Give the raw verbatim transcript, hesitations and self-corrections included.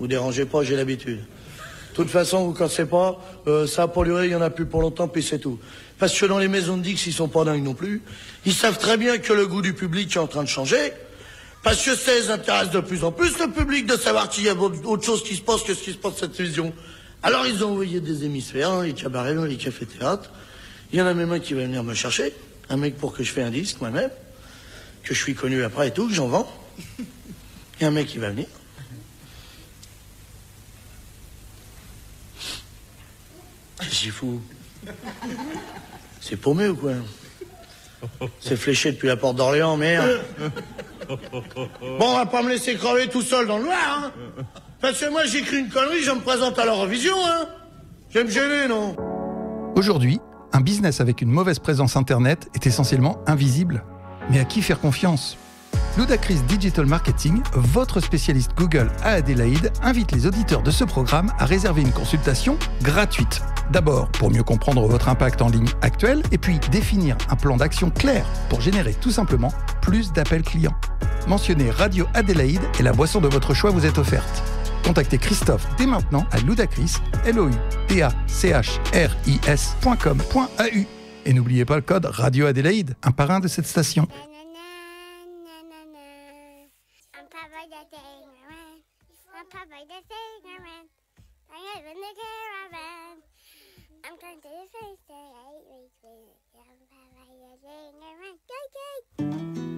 Vous dérangez pas, j'ai l'habitude. De toute façon, vous cassez pas, euh, ça a pollué, il y en a plus pour longtemps, puis c'est tout. Parce que dans les maisons de Dix, ils sont pas dingues non plus. Ils savent très bien que le goût du public est en train de changer. Parce que ça les intéresse de plus en plus, le public, de savoir qu'il y a autre chose qui se passe que ce qui se passe à cette télévision. Alors ils ont envoyé des hémisphères, dans les cabarets, dans les cafés-théâtres. Il y en a même un qui va venir me chercher. Un mec pour que je fasse un disque moi-même. Que je suis connu après et tout, que j'en vends. Il y a un mec qui va venir. J'y fous. C'est paumé ou quoi? C'est fléché depuis la porte d'Orléans, merde. Bon, on va pas me laisser crever tout seul dans le noir, hein. Parce que moi, j'écris une connerie, je me présente à l'Eurovision, hein. Je vais me gêner, non? Aujourd'hui, un business avec une mauvaise présence Internet est essentiellement invisible. Mais à qui faire confiance? Ludacris Digital Marketing, votre spécialiste Google à Adélaïde, invite les auditeurs de ce programme à réserver une consultation gratuite. D'abord, pour mieux comprendre votre impact en ligne actuel, et puis définir un plan d'action clair pour générer tout simplement plus d'appels clients. Mentionnez Radio Adélaïde et la boisson de votre choix vous est offerte. Contactez Christophe dès maintenant à ludacris, L O U D A C H R I S point com point A U. Et n'oubliez pas le code Radio Adélaïde, un parrain de cette station. I'm going to the first day, eight weeks with you. I'm